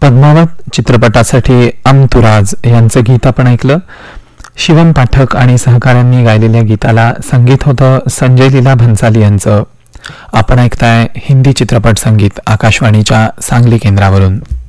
पद्मावत चित्रपटासाठी अमतुराज यांचं गीत आपण ऐकलं. शिवम पाठक आणि सहकाऱ्यांनी गायलेल्या गीताला संगीत होतं संजय लीला भन्साली यांचं. आपण ऐकताय हिंदी चित्रपट संगीत आकाशवाणीच्या सांगली केंद्रावरून.